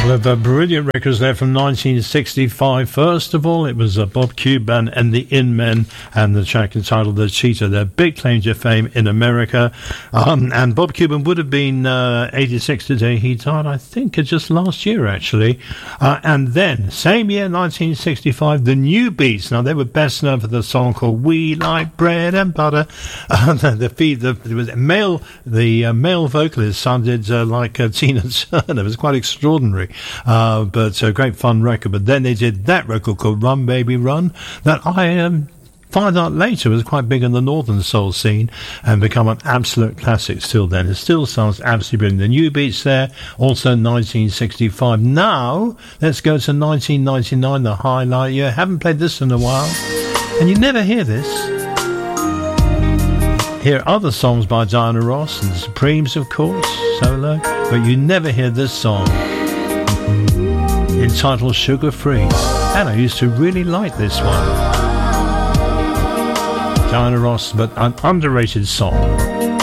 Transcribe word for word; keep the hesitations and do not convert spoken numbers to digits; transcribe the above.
Of uh, brilliant records there from nineteen sixty-five. First of all, it was uh, Bob Cuban and the In Men, and the track entitled The Cheetah, their big claim to fame in America. Um, and Bob Cuban would have been uh, eighty-six today. He died, I think, just last year, actually. Uh, and then, same year, nineteen sixty-five, the New Beats. Now, they were best known for the song called We Like Bread and Butter. Uh, the, the, feed, the, the was male, the uh, male vocalist sounded uh, like uh, Tina Turner. It was quite extraordinary. Uh, but a great fun record. But then they did that record called Run Baby Run, that I um, find out later was quite big in the Northern Soul scene and become an absolute classic still then. It still sounds absolutely brilliant. The New Beats there, also nineteen sixty-five. Now, let's go to nineteen ninety-nine, the highlight year. Haven't played this in a while, and you never hear this. Hear other songs by Diana Ross and the Supremes, of course, solo, but you never hear this song, entitled Sugar Free. And I used to really like this one. Diana Ross, but an underrated song.